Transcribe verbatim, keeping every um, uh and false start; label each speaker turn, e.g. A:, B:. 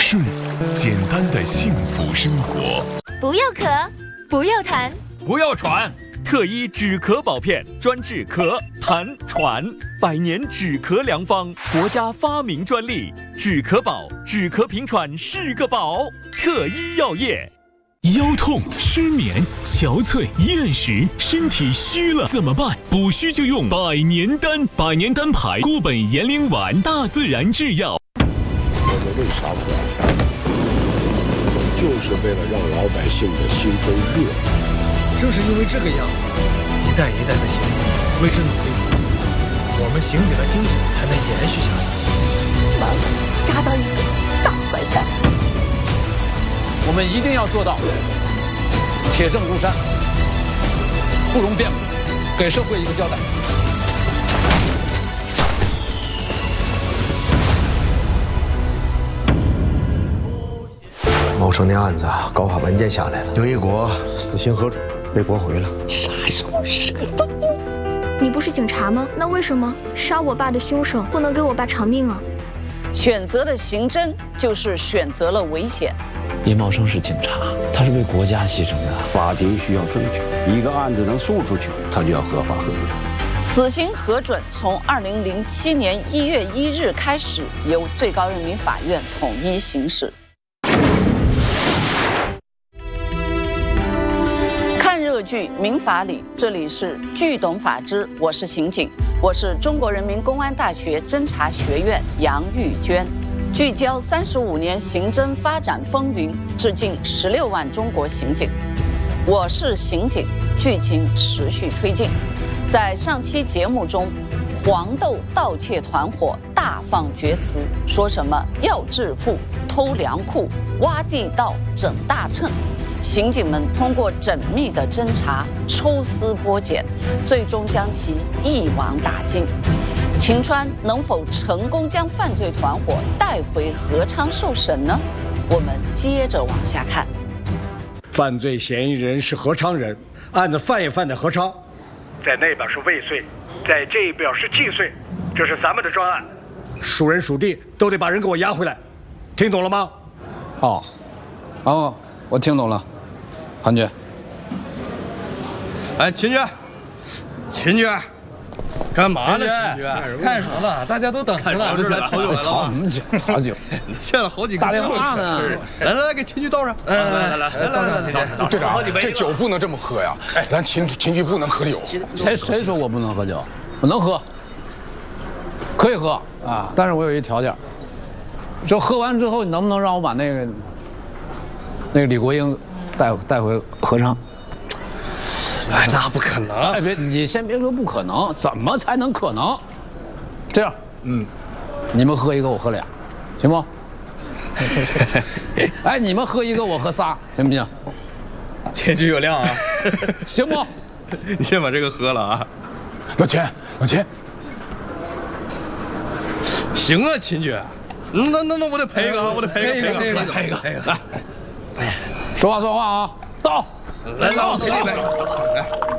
A: 顺，简单的幸福生活。
B: 不要咳，不要痰，
C: 不要喘。特医止咳宝片专治咳、痰、喘，百年止咳良方，国家发明专利。止咳宝，止咳平喘是个宝。特医药业。
D: 腰痛、失眠、憔悴、厌食，身体虚了怎么办？补虚就用百年丹，百年丹牌固本延龄丸，大自然制药。
E: 我们为啥不安干？就是为了让老百姓的心中热。
F: 正是因为这个样子，一代一代的刑警为之努力，我们刑警的精神才能延续下去。
G: 完了，抓到一个大坏蛋。
H: 我们一定要做到铁证如山，不容辩驳，给社会一个交代。
I: 茂生的案子告发文件下来了，刘一国死刑核准被驳回了。
G: 杀手是个疯子！
B: 你不是警察吗？那为什么杀我爸的凶手不能给我爸偿命啊？
J: 选择的刑侦就是选择了危险。
K: 叶茂生是警察，他是为国家牺牲的。
L: 法庭需要证据，一个案子能诉出去，他就要合法合规。
J: 死刑核准从二零零七年一月一日开始，由最高人民法院统一行使。看热剧《民法理》，这里是剧懂法知，我是刑警，我是中国人民公安大学侦查学院杨玉娟。聚焦三十五年刑侦发展风云，致敬十六万中国刑警。我是刑警，剧情持续推进。在上期节目中，黄豆盗窃团伙大放厥词，说什么要致富、偷粮库、挖地道、整大秤。刑警们通过缜密的侦查、抽丝剥茧，最终将其一网打尽。秦川能否成功将犯罪团伙带回合昌受审呢？我们接着往下看。
M: 犯罪嫌疑人是合昌人，案子犯也犯在合昌，在那边是未遂，在这边是既遂，这是咱们的专案，属人属地都得把人给我押回来，听懂了吗？
H: 哦，哦，我听懂了，韩局。
N: 哎，秦局，秦局。干嘛呢，秦局？
O: 看什么呢？大家都等着呢。
N: 好久来了，
H: 好久好久，
N: 欠了好几个
H: 打电话呢。
N: 来来来，给秦局倒上。
O: 来来来来来
H: 来，队长，这酒不能这么喝呀！咱秦秦局不能喝酒。谁谁说我不能喝酒？我能喝，可以喝啊。但是我有一条件，就喝完之后，你能不能让我把那个那个李国英带带回合昌？
N: 哎，那不可能！
H: 哎，别，你先别说不可能，怎么才能可能？这样，嗯，你们喝一个，我喝俩，行不？哎，你们喝一个，我喝仨，行不行？
N: 谦虚有量啊，
H: 行不？
N: 你先把这个喝了啊！
H: 老钱，老钱，
N: 行啊，秦局，那那那我得赔一个啊，我得赔一个，
O: 赔一个，赔一个，赔一个，来，
H: 说话算话啊，到。
N: 来，来，我给你一杯。来。